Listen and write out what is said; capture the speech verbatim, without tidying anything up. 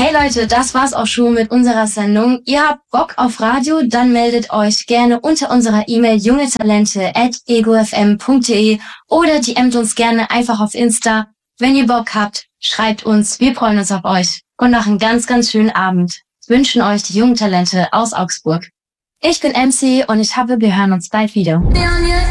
Hey Leute, das war's auch schon mit unserer Sendung. Ihr habt Bock auf Radio? Dann meldet euch gerne unter unserer E-Mail jungetalente at egofm punkt de oder D Mt uns gerne einfach auf Insta. Wenn ihr Bock habt, schreibt uns. Wir freuen uns auf euch. Und noch einen ganz, ganz schönen Abend. Wünschen euch die jungen Talente aus Augsburg. Ich bin M C und ich hoffe, wir hören uns bald wieder.